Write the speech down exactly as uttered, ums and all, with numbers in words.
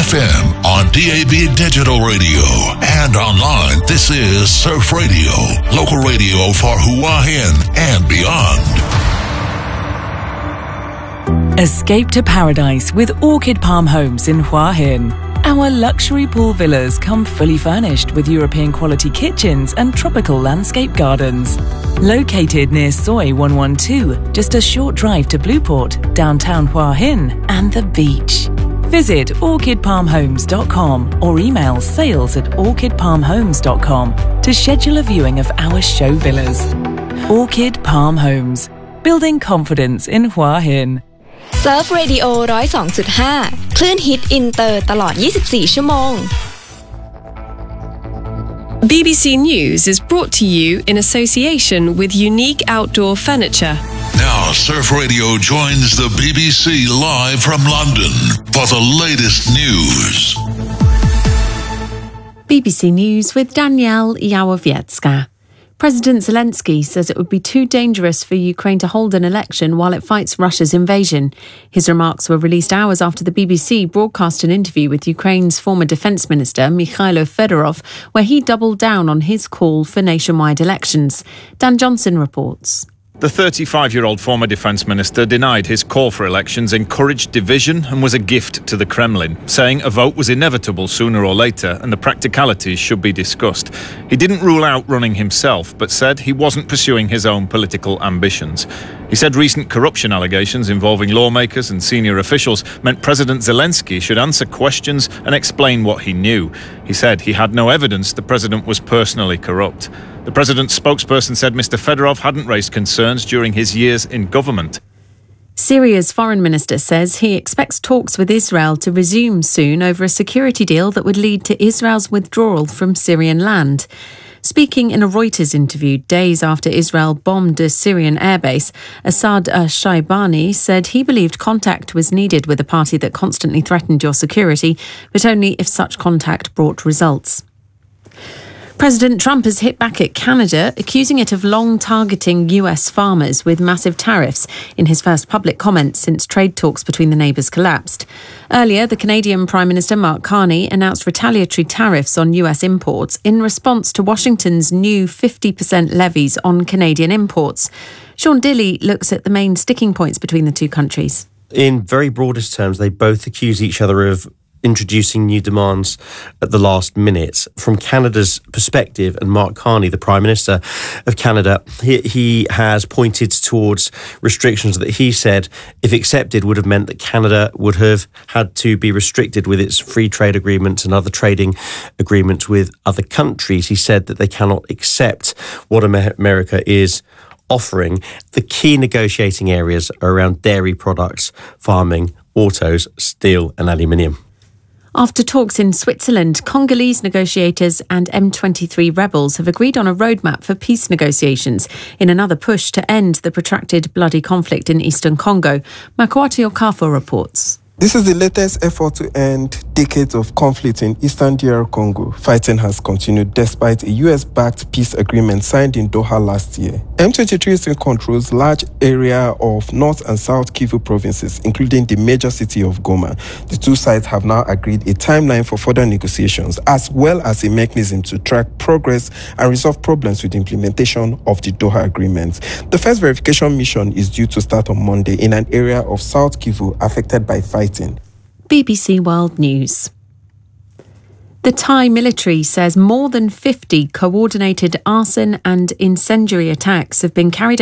F M, on D A B Digital Radio, and online. This is Surf Radio, local radio for Hua Hin and beyond. Escape to paradise with Orchid Palm Homes in Hua Hin. Our luxury pool villas come fully furnished with European quality kitchens and tropical landscape gardens. Located near Soi one one two, just a short drive to Blueport, downtown Hua Hin, and the beach. Visit orchid palm homes dot com or email sales at orchid palm homes dot com to schedule a viewing of our show villas. Orchid Palm Homes, building confidence in Hua Hin. Surf Radio หนึ่งศูนย์สองจุดห้า คลื่นฮิตอินเตอร์ตลอดยี่สิบสี่ชั่วโมง B B C News is brought to you in association with Unique Outdoor Furniture. Now, Surf Radio joins the B B C live from London for the latest news. B B C News with Danielle Yawowiecka. President Zelensky says it would be too dangerous for Ukraine to hold an election while it fights Russia's invasion. His remarks were released hours after the B B C broadcast an interview with Ukraine's former defence minister, Mikhailo Fedorov, where he doubled down on his call for nationwide elections. Dan Johnson reports. The thirty-five-year-old former defence minister denied his call for elections encouraged division and was a gift to the Kremlin, saying a vote was inevitable sooner or later and the practicalities should be discussed. He didn't rule out running himself, but said he wasn't pursuing his own political ambitions. He said recent corruption allegations involving lawmakers and senior officials meant President Zelensky should answer questions and explain what he knew. He said he had no evidence the president was personally corrupt. The president's spokesperson said Mister Fedorov hadn't raised concerns during his years in government. Syria's foreign minister says he expects talks with Israel to resume soon over a security deal that would lead to Israel's withdrawal from Syrian land. Speaking in a Reuters interview days after Israel bombed a Syrian airbase, Assad al-Shaibani said he believed contact was needed with a party that constantly threatened your security, but only if such contact brought results. President Trump has hit back at Canada, accusing it of long targeting U S farmers with massive tariffs in his first public comments since trade talks between the neighbours collapsed. Earlier, the Canadian Prime Minister Mark Carney announced retaliatory tariffs on U S imports in response to Washington's new fifty percent levies on Canadian imports. Sean Dilley looks at the main sticking points between the two countries. In very broadest terms, they both accuse each other of introducing new demands at the last minute. From Canada's perspective, and Mark Carney, the Prime Minister of Canada, he, he has pointed towards restrictions that he said, if accepted, would have meant that Canada would have had to be restricted with its free trade agreements and other trading agreements with other countries. He said that they cannot accept what America is offering. The key negotiating areas are around dairy products, farming, autos, steel and aluminium. After talks in Switzerland, Congolese negotiators and M twenty-three rebels have agreed on a roadmap for peace negotiations in another push to end the protracted bloody conflict in eastern Congo. Makwati Okafor reports. This is the latest effort to end decades of conflict in eastern D R Congo. Fighting has continued despite a U S-backed peace agreement signed in Doha last year. M twenty-three still controls large area of North and South Kivu provinces, including the major city of Goma. The two sides have now agreed a timeline for further negotiations, as well as a mechanism to track progress and resolve problems with the implementation of the Doha agreement. The first verification mission is due to start on Monday in an area of South Kivu affected by fighting. B B C World News. The Thai military says more than fifty coordinated arson and incendiary attacks have been carried out